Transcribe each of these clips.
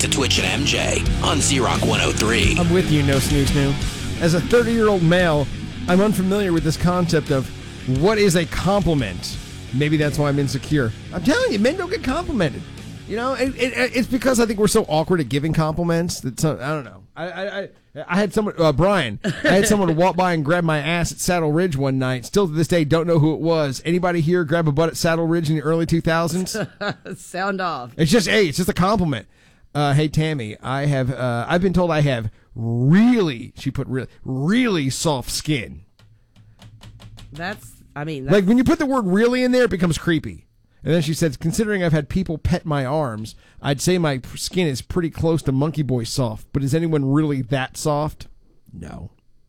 to Twitch and MJ on Z-Rock 103. I'm with you, no snooze snoo. As a 30-year-old male, I'm unfamiliar with this concept of what is a compliment. Maybe that's why I'm insecure. I'm telling you, men don't get complimented. You know, it's because I think we're so awkward at giving compliments that I don't know. I had someone, Brian, I had someone walk by and grab my ass at Saddle Ridge one night. Still to this day, don't know who it was. Anybody here grab a butt at Saddle Ridge in the early 2000s? Sound off. It's just a compliment. Hey, Tammy, I've been told I have really soft skin. That's like when you put the word really in there, it becomes creepy. And then she says, considering I've had people pet my arms, I'd say my skin is pretty close to Monkey Boy soft. But is anyone really that soft? No.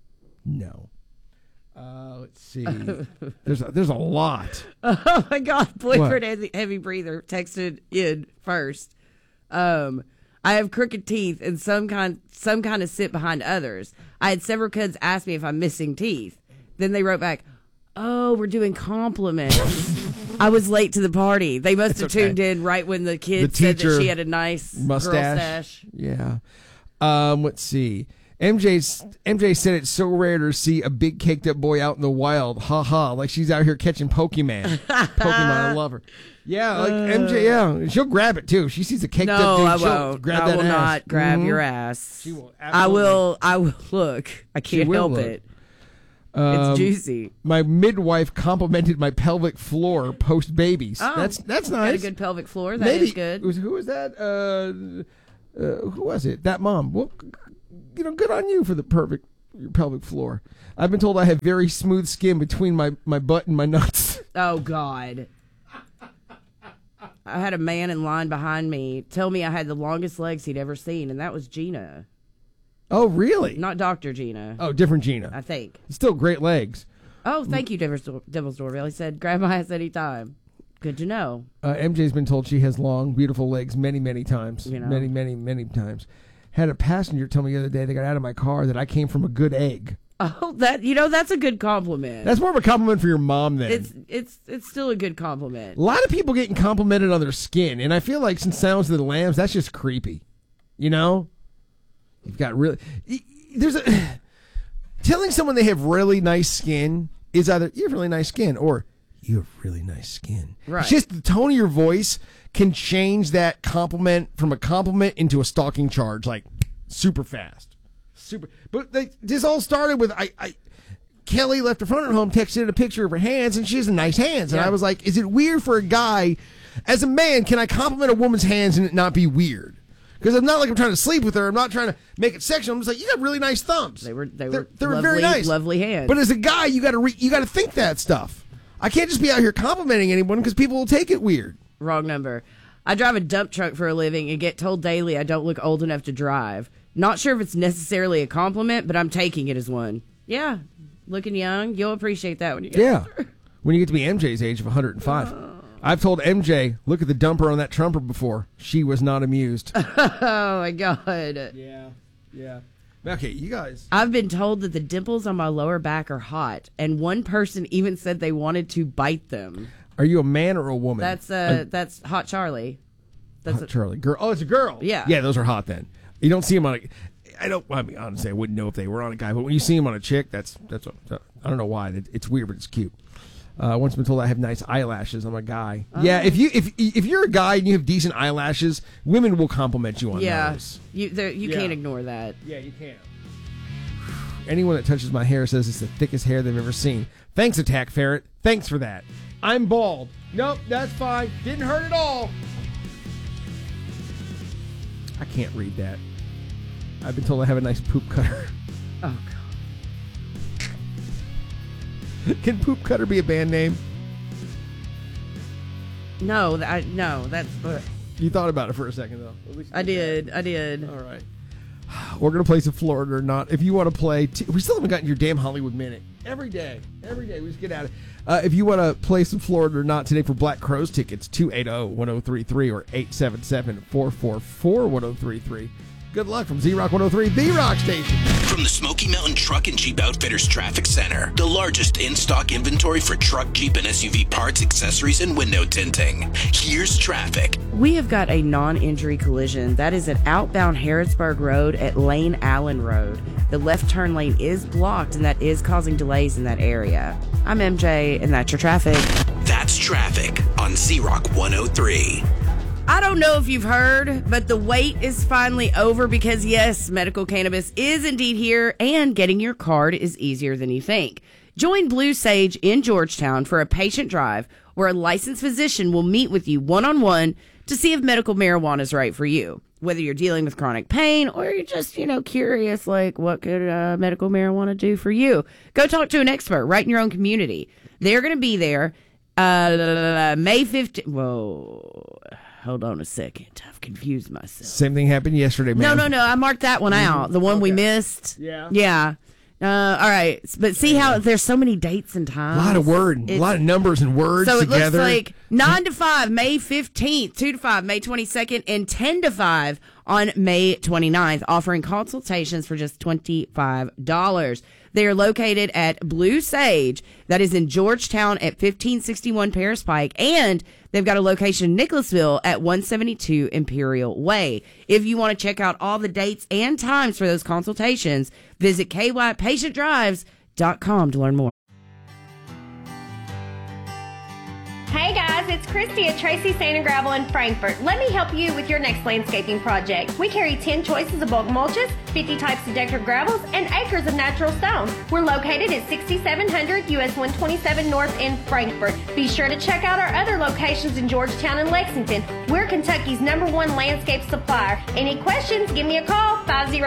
Let's see. There's a lot. Oh my God! Boyfriend heavy breather texted in first. I have crooked teeth and some kind of sit behind others. I had several kids ask me if I'm missing teeth. Then they wrote back, "Oh, we're doing compliments." I was late to the party. They must have tuned in right when the kid said that she had a nice mustache. Yeah. Let's see. MJ said it's so rare to see a big caked up boy out in the wild. Ha ha. Like she's out here catching Pokemon. I love her. Yeah, like MJ, yeah. She'll grab it too. If she sees a caked up dude, she'll won't. grab that ass. I will not grab your ass. She will I will look. I can't help it. It's juicy. My midwife complimented my pelvic floor post babies. Oh, that's nice. Got a good pelvic floor. That is good. Who was that? Who was it? That mom. Well, good on you for your pelvic floor. I've been told I have very smooth skin between my butt and my nuts. Oh God. I had a man in line behind me tell me I had the longest legs he'd ever seen, and that was Gina. Oh, really? Not Dr. Gina. Oh, different Gina. I think. Still great legs. Oh, thank you, Devil's Doorbell. He said, grab my ass anytime. Good to know. MJ's been told she has long, beautiful legs many, many times. Many, many, many times. Had a passenger tell me the other day they got out of my car that I came from a good egg. Oh, that's a good compliment. That's more of a compliment for your mom then. It's still a good compliment. A lot of people getting complimented on their skin, and I feel like since Silence of the Lambs, that's just creepy. You know? You've got telling someone they have really nice skin is either you have really nice skin or you have really nice skin. Right. It's just the tone of your voice can change that compliment from a compliment into a stalking charge, like super fast. But this all started with Kelly left her phone at home, texted in a picture of her hands, and she has nice hands. And I was like, is it weird for a guy, as a man, can I compliment a woman's hands and it not be weird? Because I'm not like I'm trying to sleep with her. I'm not trying to make it sexual. I'm just like, you got really nice thumbs. They were lovely, very nice, lovely hands. But as a guy, you got to think that stuff. I can't just be out here complimenting anyone because people will take it weird. Wrong number. I drive a dump truck for a living and get told daily I don't look old enough to drive. Not sure if it's necessarily a compliment, but I'm taking it as one. Yeah, looking young. You'll appreciate that when you get older. When you get to be MJ's age of 105. I've told MJ, look at the dumper on that trumper before. She was not amused. Oh, my God. Yeah. Okay, you guys. I've been told that the dimples on my lower back are hot, and one person even said they wanted to bite them. Are you a man or a woman? That's Hot Charlie. Hot Charlie. Girl. Oh, it's a girl. Yeah. Yeah, those are hot then. You don't see them on honestly, I wouldn't know if they were on a guy, but when you see them on a chick, that's what, I don't know why. It's weird, but it's cute. Once been told I have nice eyelashes. I'm a guy. Oh. Yeah, if you're a guy and you have decent eyelashes, women will compliment you on those. You can't ignore that. Yeah, you can't. Anyone that touches my hair says it's the thickest hair they've ever seen. Thanks, Attack Ferret. Thanks for that. I'm bald. Nope, that's fine. Didn't hurt at all. I can't read that. I've been told I have a nice poop cutter. Oh, God. Can Poop Cutter be a band name? No, that's... You thought about it for a second, though. At least I did. All right. We're going to play some Florida or Not. If you want to play... we still haven't gotten your damn Hollywood Minute. Every day. We just get at it. If you want to play some Florida or Not today for Black Crowes tickets, 280-1033 or 877-444-1033. Good luck from Z-Rock 103, the Rock Station. From the Smoky Mountain Truck and Jeep Outfitters Traffic Center, the largest in-stock inventory for truck, Jeep, and SUV parts, accessories, and window tinting. Here's traffic. We have got a non-injury collision. That is at outbound Harrodsburg Road at Lane Allen Road. The left turn lane is blocked, and that is causing delays in that area. I'm MJ, and that's your traffic. That's traffic on Z-Rock 103. I don't know if you've heard, but the wait is finally over because, yes, medical cannabis is indeed here, and getting your card is easier than you think. Join Blue Sage in Georgetown for a patient drive where a licensed physician will meet with you one-on-one to see if medical marijuana is right for you. Whether you're dealing with chronic pain or you're just, curious, like, what could medical marijuana do for you? Go talk to an expert right in your own community. They're going to be there May 15th. Whoa. Hold on a second. I've confused myself. Same thing happened yesterday, man. No. I marked that one out. The one we missed. Yeah. Yeah. All right. But see how there's so many dates and times. A lot of a lot of numbers and words so together. So it looks like 9 to 5, May 15th, 2 to 5, May 22nd, and 10 to 5 on May 29th, offering consultations for just $25. They are located at Blue Sage, that is in Georgetown at 1561 Paris Pike, and they've got a location in Nicholasville at 172 Imperial Way. If you want to check out all the dates and times for those consultations, visit kypatientdrives.com to learn more. Hey guys, it's Christy at Tracy Sand and Gravel in Frankfort. Let me help you with your next landscaping project. We carry 10 choices of bulk mulches, 50 types of decorative gravels, and acres of natural stone. We're located at 6700 US 127 North in Frankfort. Be sure to check out our other locations in Georgetown and Lexington. We're Kentucky's #1 landscape supplier. Any questions, give me a call,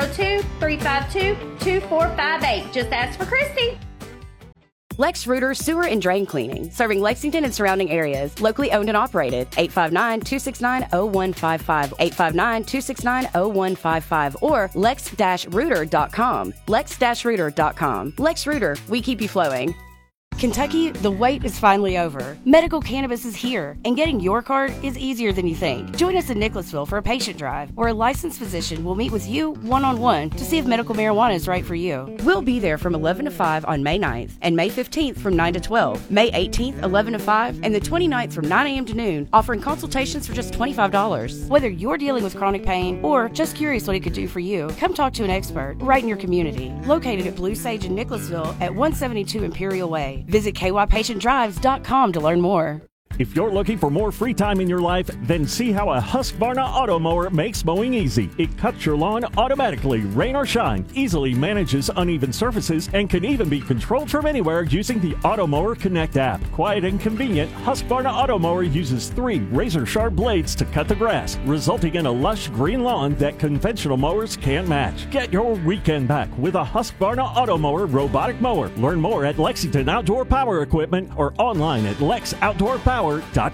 502-352-2458. Just ask for Christy. Lex Reuter Sewer and Drain Cleaning, serving Lexington and surrounding areas, locally owned and operated. 859-269-0155, 859-269-0155, or lex-reuter.com. lex-reuter.com. Lex Reuter, we keep you flowing. Kentucky, the wait is finally over. Medical cannabis is here, and getting your card is easier than you think. Join us in Nicholasville for a patient drive, where a licensed physician will meet with you one-on-one to see if medical marijuana is right for you. We'll be there from 11 to 5 on May 9th, and May 15th from 9 to 12, May 18th, 11 to 5, and the 29th from 9 a.m. to noon, offering consultations for just $25. Whether you're dealing with chronic pain or just curious what it could do for you, come talk to an expert right in your community. Located at Blue Sage in Nicholasville at 172 Imperial Way. Visit kypatientdrives.com to learn more. If you're looking for more free time in your life, then see how a Husqvarna auto mower makes mowing easy. It cuts your lawn automatically, rain or shine, easily manages uneven surfaces, and can even be controlled from anywhere using the Auto Mower Connect app. Quiet and convenient, Husqvarna auto mower uses 3 razor-sharp blades to cut the grass, resulting in a lush green lawn that conventional mowers can't match. Get your weekend back with a Husqvarna auto mower robotic mower. Learn more at Lexington Outdoor Power Equipment or online at lexoutdoorpower.com.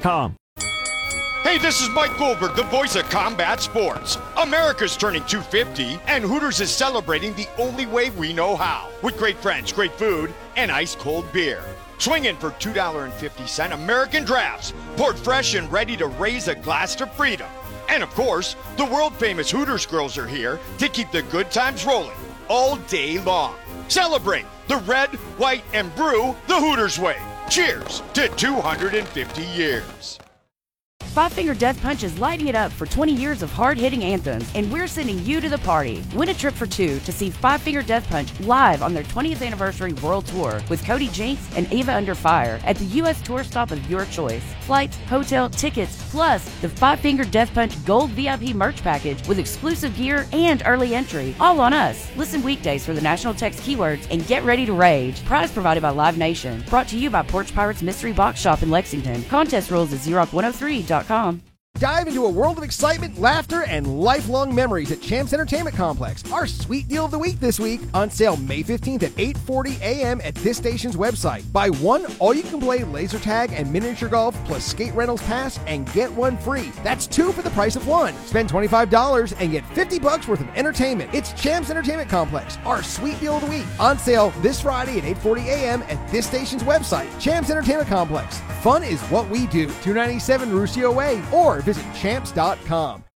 Hey, this is Mike Goldberg, the voice of combat sports. America's turning 250, and Hooters is celebrating the only way we know how, with great friends, great food, and ice-cold beer. Swing in for $2.50 American drafts, poured fresh and ready to raise a glass to freedom. And of course, the world-famous Hooters girls are here to keep the good times rolling all day long. Celebrate the red, white, and brew the Hooters way. Cheers to 250 years. Five Finger Death Punch is lighting it up for 20 years of hard-hitting anthems, and we're sending you to the party. Win a trip for 2 to see Five Finger Death Punch live on their 20th anniversary world tour with Cody Jinks and Ava Under Fire at the U.S. tour stop of your choice. Flights, hotel, tickets, plus the Five Finger Death Punch Gold VIP merch package with exclusive gear and early entry. All on us. Listen weekdays for the national text keywords and get ready to rage. Prize provided by Live Nation. Brought to you by Porch Pirates Mystery Box Shop in Lexington. Contest rules at ZRock103.com. Dive into a world of excitement, laughter, and lifelong memories at Champs Entertainment Complex. Our sweet deal of the week this week, on sale May 15th at 8:40 a.m. at this station's website. Buy one all-you-can-play laser tag and miniature golf plus skate rentals pass and get one free. That's 2 for the price of 1. Spend $25 and get $50 worth of entertainment. It's Champs Entertainment Complex. Our sweet deal of the week, on sale this Friday at 8:40 a.m. at this station's website. Champs Entertainment Complex. Fun is what we do. 297 Ruscio Way, or visit champs.com.